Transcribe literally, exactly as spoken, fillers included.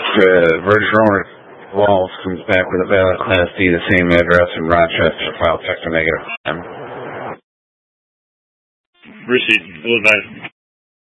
uh, Virgin Owner Walls comes back with a valid Class D, the same address in Rochester, file check to negative. Received. We'll advise